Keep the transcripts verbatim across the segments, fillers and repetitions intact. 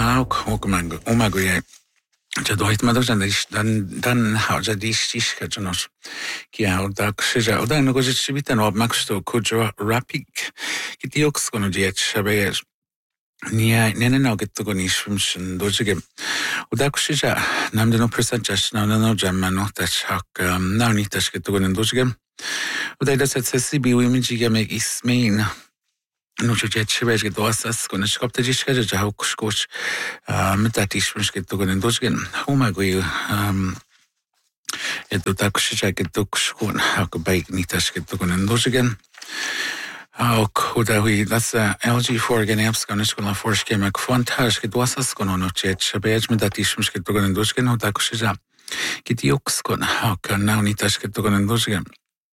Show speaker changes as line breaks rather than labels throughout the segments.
Auch, auch mein, oh mein Gott, ja. Ja, da hat man das dann, dann, dann, hat ja die Stichke, schon noch, ja, da, ja, oder, no, že či byte, no, magst du, kujo, rapik, kiti jokskono, dieč, aber, nie, nie, nie, no, gito, goniš, vimšen, dožige, oder, ja, nam, no, presentač, no, no, no, jam, no, tač, hak, no, ni, tač, gito, gonin, dožige, oder, da, se, se, si, bi, uimidžiga, me, ismein, no, že če več do asas, ko ne škop te diška, že ja ook skoč, met dat is misschien toch een dosgen. Hoe maar goeie, je doet ook je je doet schoon, ook bij niet als je toch een dosgen. Ook hoe dat hoe dat is L G voor geneeps kan ik wel voorschijn met fantastisch je doet asas kon nog je je bij met dat is misschien toch een dosgen, hoe dat je ja, je die ook schoon, ook nou niet als je toch een dosgen.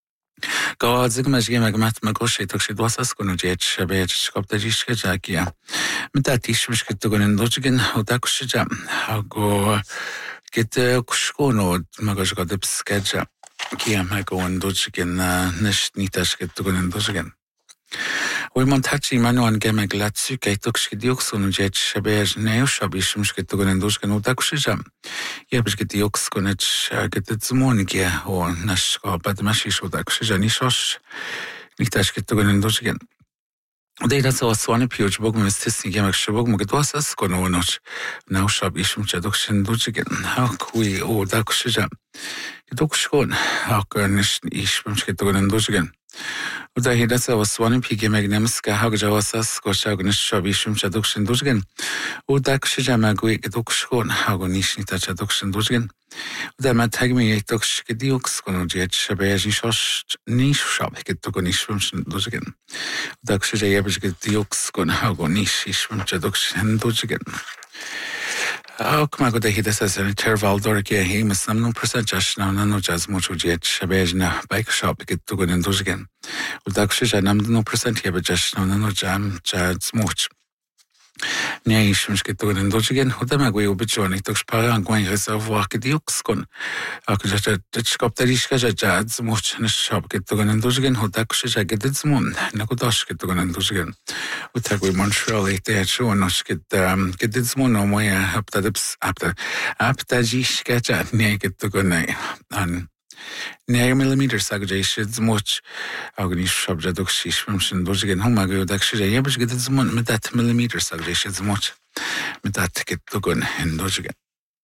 Go az meg meg mat meg osítok si dvasas konu jet shabe skopta jiske jakia. Mit is miske togonen dogen odak shja. Go get kushkono magas ga depskeja. Kia meg on dogen nish nitas get togonen dogen. Oi man tachi manu an gemeg latsu kaitok shidioks on jet shabe neo shabish miske togonen dogen odak shja. Jebs get joks konec get zmonika o nasz bad mashish odak shja nishos. Niktas get togonen dogen. Dej da so svane piuč bog me stisni gemek shbog mo get wasas kono noč. Nao shabish mcha dogen dogen. Ha kui o dak shja. Get shkon. Ha nish ish mcha togonen dogen. Uda hida sa waswani pige magnemska hagja wasas koshagnish shabishum chadukshin dusgen. Uda kshija magui gedukshon hagonishni ta chadukshin dusgen. Uda matagmi yektoks gediuks kono jet shabeji shosh nish shab geduknishum dusgen. Uda kshija yebish gediuks kono hagonish ishum chadukshin dusgen. Ook maar goed dat je dat als een terwijl door een keer heen met een percentage nou dan nog als moet je het shabeж na bijkshop ik het doen en doen gaan. Hoe dat je dan nam de percent hebben just nou dan nog jam jazz moet. Nee, is misschien doen en doen gaan. Hoe dat maar goed op het journey toch sparen aan gewoon reservoir que die ook kon. Ook dat je dat schop dat is dat jazz moet een shop que doen en doen gaan. Hoe dat je dat het is moet. Nou goed dat je doen en doen gaan. Hoe dat we Montreal het het zo nog que que het is moet nou maar heb dat heb dat heb dat is dat nee que doen nee. En nine millimeters sagje is moet ook niet shop dat ook is misschien doen gaan. Hoe maar goed dat je je hebt het is moet met dat millimeters sagje is moet met dat que doen en doen gaan.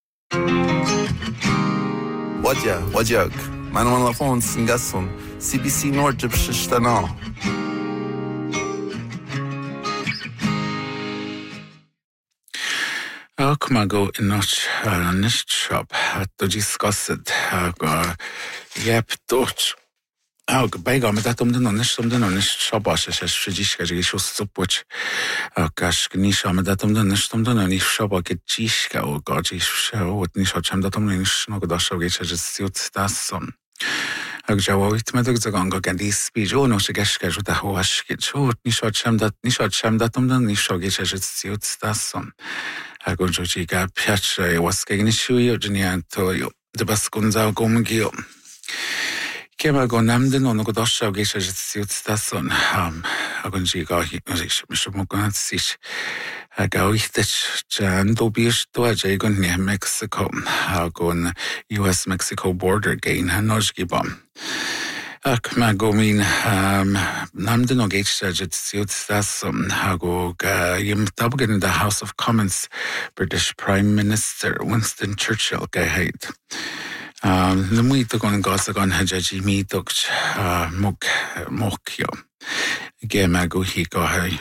Wat ja, wat ja. Mijn man la phone singason C B C North de Pshistana.
Ook maar go in nog een shop to discuss het. Je hebt toch ook bijgaan met dat om de non is om de non is shop als je zegt je je je zo support. Ook als je niet zo met dat om de non is om de non is shop ook het chiska ook als je zo het niet zo hem dat om de non is nog dat zo je je ziet dat zo. Ook zo uit met ook zo gang gaan die speech ook nog je je zo dat hoas je zo niet zo hem dat niet zo hem dat om de non is zo je je ziet dat zo. Ako jojiga piace waskegni shuyo jnianto yo de baskunza gomgio. Kema go namden ono go dosha gesha jitstason ham agonjiga hish mishmogan sich aga ihtech jando bish to ajegon ne Mexico agon U S Mexico border gain hanojgibam. Ak ma gomin namden og gejshajet siutstasum hago yim tabgen in the House of Commons British Prime Minister Winston Churchill gaheid. Le muito gon gasa gon hajaji mitog mok mokyo. Ge ma go hi go hai.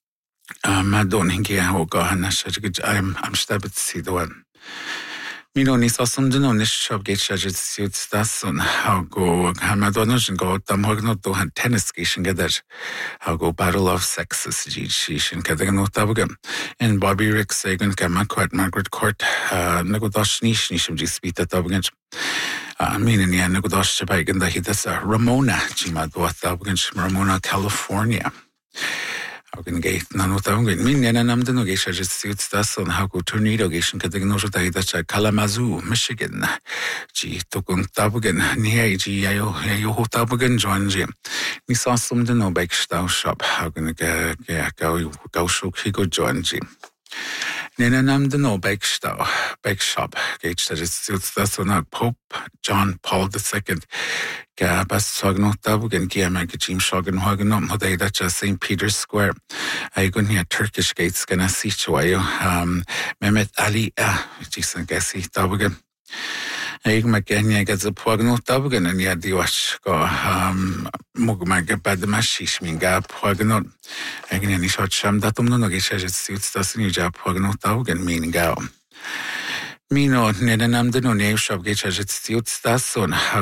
Ma don hinge ho go hanashaj I'm I'm stabit sidoan. Mino ni sasum de non is shop get shajet suit stason how go hamadonojin go tam hogno to han tennis gishin gedar how go battle of sexes gishin kedar no tabgam in Bobby Rick Sagan kama quite Margaret Court nago dash nish nishim jispita tabgam I mean in the end nago dash bagan da hitas Ramona jima do tabgam Ramona California. Hagen gate nano taungen min yana namden og gesha just das on hago tornado geshin kadeg no jota hidacha Kalamazoo Michigan ji tokun tabugen ni ji ayo ayo hotabugen joinji ni sasum den no back stau shop hagen ge ge go go shuk higo joinji Nina nam de no bake stau, bake shop, gage that is that's on Pope John Paul the Second. Ga bas sogno tabugen gia mag Jim Shogun Haganum Hoday that just Saint Peter's Square. I gun here Turkish gates gonna see Chuayo, um Mehmet Ali ah Jason Gassi tabugen. Ik mag geen get op pogno tabugen en ja die was go um mug mag bad mashish minga pogno. Ik nie nie shot sham datum no nog is het suits das nie ja pogno tabugen minga. Mino, ne, dann haben die noch nicht, ich habe gesagt, jetzt ist das so.